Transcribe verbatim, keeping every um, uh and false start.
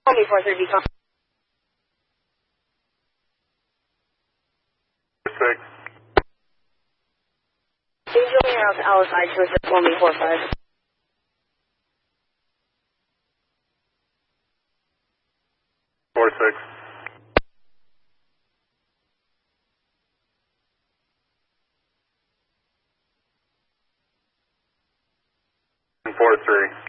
Call me four thirty. Call. Six. Angel Air out to Alice I two six. Call me four five. Four six. Four three.